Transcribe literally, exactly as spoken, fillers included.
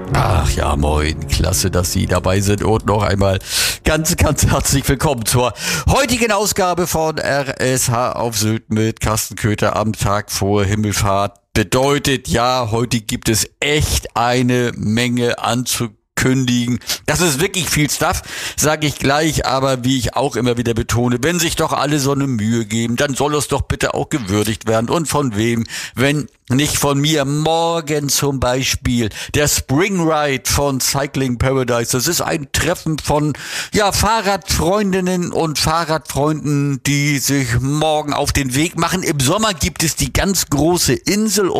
Ach ja, moin, klasse, dass Sie dabei sind und noch einmal ganz, ganz herzlich willkommen zur heutigen Ausgabe von R S H auf Sylt mit Carsten Köther am Tag vor Himmelfahrt. Bedeutet, ja, heute gibt es echt eine Menge anzukündigen. Das ist wirklich viel Stuff, sage ich gleich, aber wie ich auch immer wieder betone, wenn sich doch alle so eine Mühe geben, dann soll es doch bitte auch gewürdigt werden. Und von wem, wenn nicht von mir? Morgen zum Beispiel der Spring Ride von Cycling Paradise. Das ist ein Treffen von ja Fahrradfreundinnen und Fahrradfreunden, die sich morgen auf den Weg machen. Im Sommer gibt es die ganz große Insel